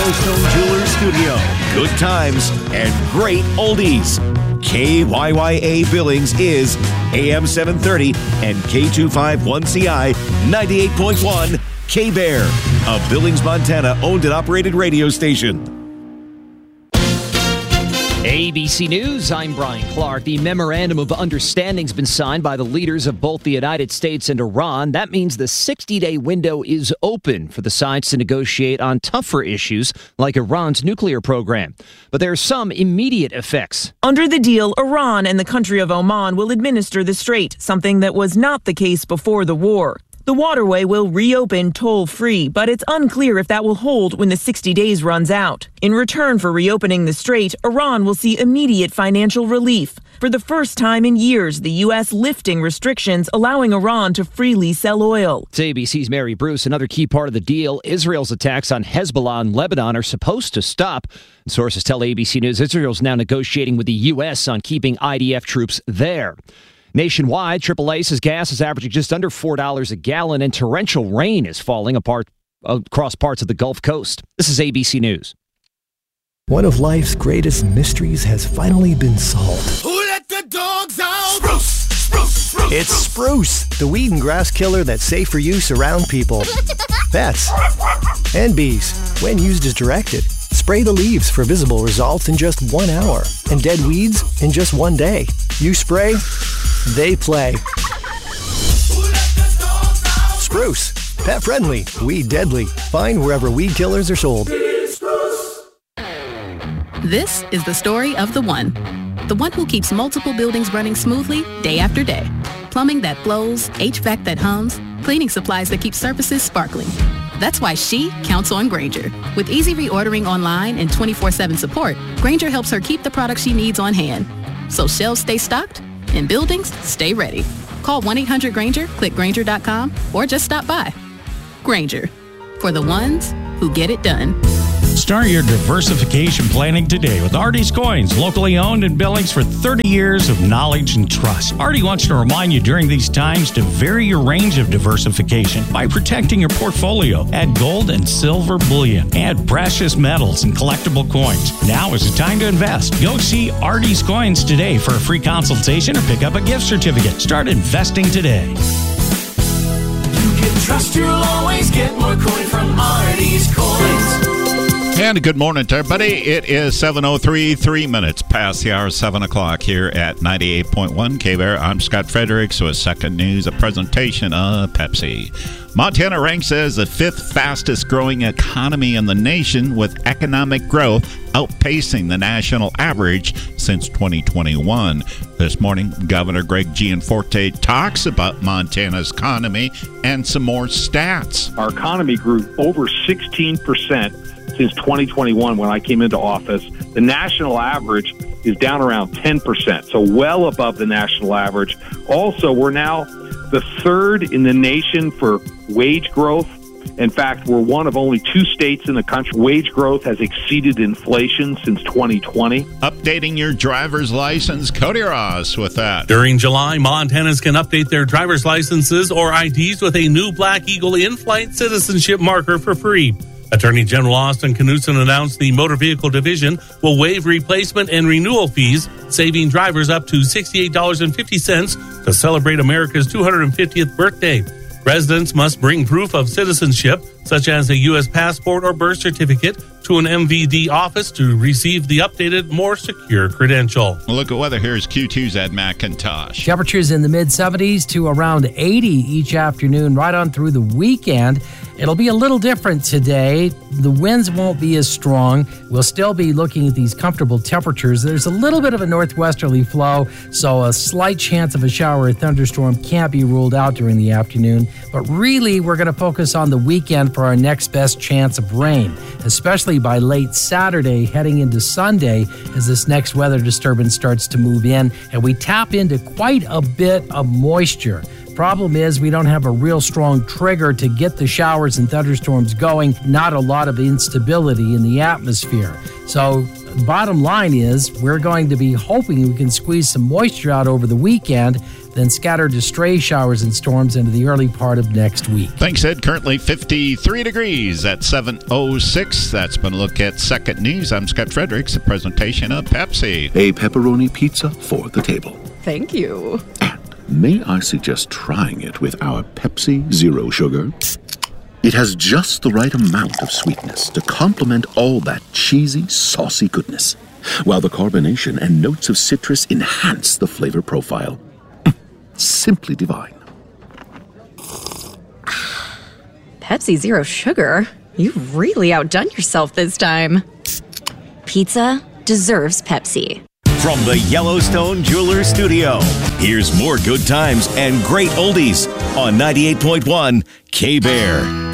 Yellowstone Jewelers Studio. Good times and great oldies. KYYA Billings is AM 730 and K251CI 98.1 K-Bear, a Billings, Montana owned and operated radio station. ABC News, I'm Brian Clark. The Memorandum of Understanding has been signed by the leaders of both the United States and Iran. That means the 60-day window is open for the sides to negotiate on tougher issues like Iran's nuclear program. But there are some immediate effects. Under the deal, Iran and the country of Oman will administer the strait, something that was not the case before the war. The waterway will reopen toll-free, but it's unclear if that will hold when the 60 days runs out. In return for reopening the strait, Iran will see immediate financial relief. For the first time in years, the U.S. lifting restrictions, allowing Iran to freely sell oil. It's ABC's Mary Bruce. Another key part of the deal, Israel's attacks on Hezbollah in Lebanon are supposed to stop. Sources tell ABC News Israel's now negotiating with the U.S. on keeping IDF troops there. Nationwide, AAA says gas is averaging just under $4 a gallon, and torrential rain is falling across parts of the Gulf Coast. This is ABC News. One of life's greatest mysteries has finally been solved. Who let the dogs out? Spruce, spruce, spruce. It's Spruce, the weed and grass killer that's safe for use around people, pets, and bees when used as directed. Spray the leaves for visible results in just 1 hour and dead weeds in just 1 day. You spray, they play. Spruce, pet friendly, weed deadly. Find wherever weed killers are sold. This is the story of the one who keeps multiple buildings running smoothly day after day. Plumbing that flows, HVAC that hums, cleaning supplies that keep surfaces sparkling. That's why she counts on Grainger. With easy reordering online and 24/7 support, Grainger helps her keep the products she needs on hand. So shelves stay stocked and buildings stay ready. Call 1-800-GRAINGER, click Grainger.com, or just stop by. Grainger, for the ones who get it done. Start your diversification planning today with Artie's Coins, locally owned in Billings for 30 years of knowledge and trust. Artie wants to remind you during these times to vary your range of diversification by protecting your portfolio. Add gold and silver bullion. Add precious metals and collectible coins. Now is the time to invest. Go see Artie's Coins today for a free consultation or pick up a gift certificate. Start investing today. You can trust you'll always get more coin from Artie's Coins. And good morning to everybody. It is 7:03, 3 minutes past the hour, 7 o'clock here at 98.1 K-Bear. I'm Scott Fredericks with Second News, a presentation of Pepsi. Montana ranks as the 5th fastest growing economy in the nation, with economic growth outpacing the national average since 2021. This morning, Governor Greg Gianforte talks about Montana's economy and some more stats. Our economy grew over 16% since 2021 when I came into office. The national average is down around 10%, so well above the national average. Also, we're now the 3rd in the nation for wage growth. In fact, we're one of only 2 states in the country. Wage growth has exceeded inflation since 2020. Updating your driver's license, Cody Ross with that. During July, Montanans can update their driver's licenses or IDs with a new Black Eagle in-flight citizenship marker for free. Attorney General Austin Knudsen announced the Motor Vehicle Division will waive replacement and renewal fees, saving drivers up to $68.50 to celebrate America's 250th birthday. Residents must bring proof of citizenship, such as a U.S. passport or birth certificate, to an MVD office to receive the updated, more secure credential. Look at weather. Here's Q2's Ed McIntosh. Temperatures in the mid-70s to around 80 each afternoon, right on through the weekend. It'll be a little different today. The winds won't be as strong. We'll still be looking at these comfortable temperatures. There's a little bit of a northwesterly flow, so a slight chance of a shower or thunderstorm can't be ruled out during the afternoon. But really, we're going to focus on the weekend for our next best chance of rain, especially by late Saturday heading into Sunday as this next weather disturbance starts to move in and we tap into quite a bit of moisture. Problem is, we don't have a real strong trigger to get the showers and thunderstorms going, not a lot of instability in the atmosphere. So, bottom line is, we're going to be hoping we can squeeze some moisture out over the weekend, then scatter to stray showers and storms into the early part of next week. Thanks, Ed. Currently 53 degrees at 7:06. That's been a look at Second News. I'm Scott Fredericks, a presentation of Pepsi. A pepperoni pizza for the table. Thank you. And may I suggest trying it with our Pepsi Zero Sugar? It has just the right amount of sweetness to complement all that cheesy, saucy goodness, while the carbonation and notes of citrus enhance the flavor profile. Simply divine. Pepsi Zero Sugar? You've really outdone yourself this time. Pizza deserves Pepsi. From the Yellowstone Jewelers Studio, here's more good times and great oldies on 98.1 K-Bear.